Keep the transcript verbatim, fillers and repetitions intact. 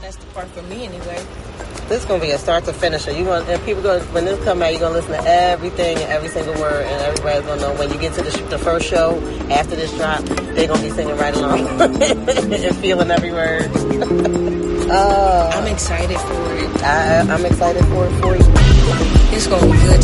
That's the part for me anyway. This is gonna be a start to finish. You want and people going when this come out, you're gonna listen to everything and every single word, and everybody's gonna know when you get to the, sh- the first show after this drop, they're gonna be singing right along and feeling every word. uh, I'm excited for it. I, I'm excited for it for you. It's gonna be good